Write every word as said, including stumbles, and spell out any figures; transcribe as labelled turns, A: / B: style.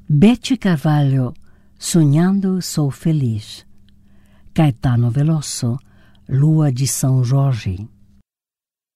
A: Bete Carvalho, Sonhando Sou Feliz. Caetano Veloso, Lua de São Jorge.